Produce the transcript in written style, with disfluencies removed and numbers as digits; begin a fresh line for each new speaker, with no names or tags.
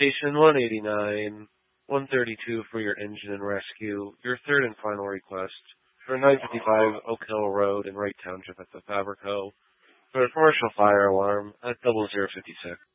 Station 189, 132 for your engine and rescue. Your third and final request for 955 Oak Hill Road in Wright Township at the Fabrico for a commercial fire alarm at 0056.